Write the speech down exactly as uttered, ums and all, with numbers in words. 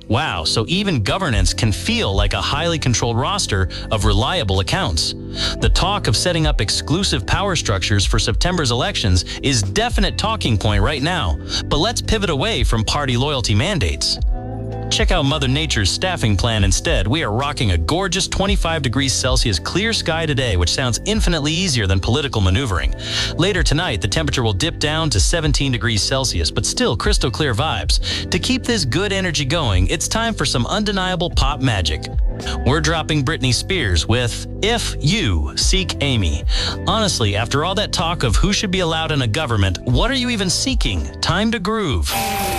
Wow, so even governance can feel like a highly controlled roster of reliable accounts. The talk of setting up exclusive power structures for September's elections is definite talking point right now, but let's pivot away from party loyalty mandates. Check out Mother Nature's staffing plan instead. We are rocking a gorgeous twenty-five degrees Celsius clear sky today, which sounds infinitely easier than political maneuvering. Later tonight, the temperature will dip down to seventeen degrees Celsius, but still crystal clear vibes. To keep this good energy going, it's time for some undeniable pop magic. We're dropping Britney Spears with If You Seek Amy. Honestly, after all that talk of who should be allowed in a government, what are you even seeking? Time to groove.